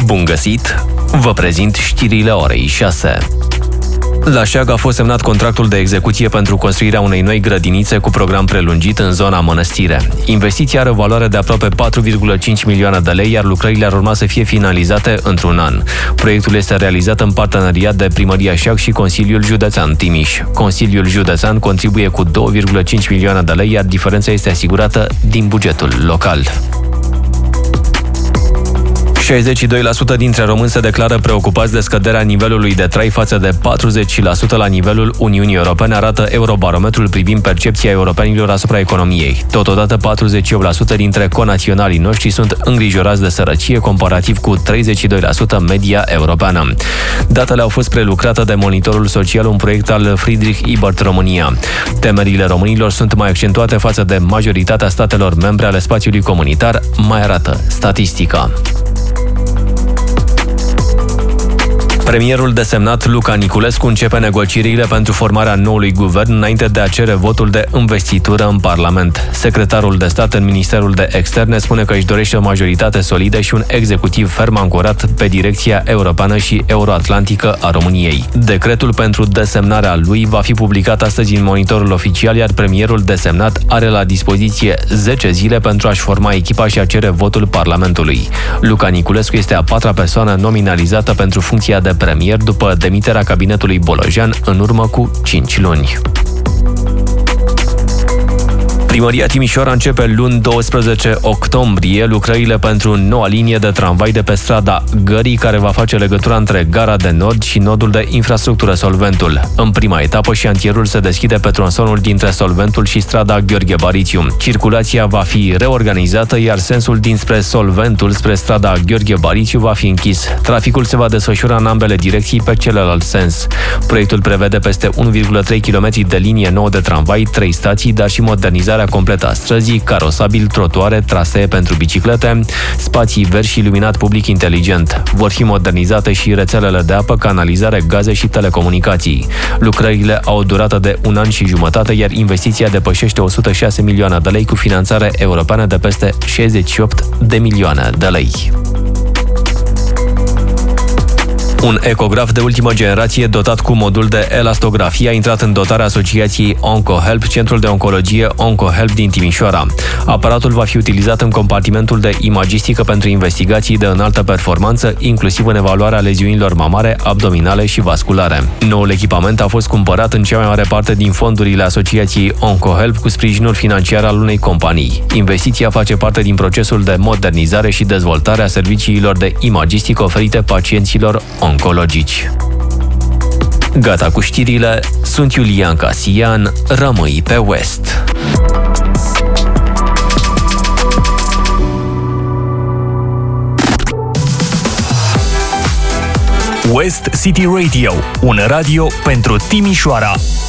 Bun găsit! Vă prezint știrile orei 6. La Șeag a fost semnat contractul de execuție pentru construirea unei noi grădinițe cu program prelungit în zona Mănăstire. Investiția are o valoare de aproape 4,5 milioane de lei, iar lucrările ar urma să fie finalizate într-un an. Proiectul este realizat în parteneriat de Primăria Șeag și Consiliul Județean Timiș. Consiliul Județean contribuie cu 2,5 milioane de lei, iar diferența este asigurată din bugetul local. 62% dintre români se declară preocupați de scăderea nivelului de trai față de 40% la nivelul Uniunii Europene, arată Eurobarometrul privind percepția europenilor asupra economiei. Totodată, 48% dintre conaționalii noștri sunt îngrijorați de sărăcie, comparativ cu 32% media europeană. Datele au fost prelucrate de Monitorul Social, un proiect al Friedrich Ebert România. Temerile românilor sunt mai accentuate față de majoritatea statelor membre ale spațiului comunitar, mai arată statistica. Premierul desemnat Luca Niculescu începe negocierile pentru formarea noului guvern înainte de a cere votul de investitură în Parlament. Secretarul de stat în Ministerul de Externe spune că își dorește o majoritate solidă și un executiv ferm ancorat pe direcția europeană și euroatlantică a României. Decretul pentru desemnarea lui va fi publicat astăzi în Monitorul Oficial, iar premierul desemnat are la dispoziție 10 zile pentru a-și forma echipa și a cere votul Parlamentului. Luca Niculescu este a 4-a persoană nominalizată pentru funcția de premier după demiterea cabinetului Bolojan în urmă cu 5 luni. Primăria Timișoara începe luni 12 octombrie lucrările pentru noua linie de tramvai de pe strada Gării, care va face legătura între Gara de Nord și nodul de infrastructură Solventul. În prima etapă, șantierul se deschide pe tronsonul dintre Solventul și strada Gheorghe Barițiu. Circulația va fi reorganizată, iar sensul dinspre Solventul spre strada Gheorghe Barițiu va fi închis. Traficul se va desfășura în ambele direcții pe celălalt sens. Proiectul prevede peste 1,3 km de linie nouă de tramvai, 3 stații, dar și modernizarea completă a străzii, carosabil, trotuare, trasee pentru biciclete, spații verzi și iluminat public inteligent. Vor fi modernizate și rețelele de apă, canalizare, gaze și telecomunicații. Lucrările au o durată de 1 an și jumătate, iar investiția depășește 106 milioane de lei cu finanțare europeană de peste 68 de milioane de lei. Un ecograf de ultimă generație dotat cu modul de elastografie a intrat în dotarea asociației OncoHelp, centrul de oncologie OncoHelp din Timișoara. Aparatul va fi utilizat în compartimentul de imagistică pentru investigații de înaltă performanță, inclusiv în evaluarea leziunilor mamare, abdominale și vasculare. Noul echipament a fost cumpărat în cea mai mare parte din fondurile asociației OncoHelp cu sprijinul financiar al unei companii. Investiția face parte din procesul de modernizare și dezvoltare a serviciilor de imagistică oferite pacienților oncologici. Gata cu știrile, sunt Iulian Casian, rămâi pe West. West City Radio, un radio pentru Timișoara.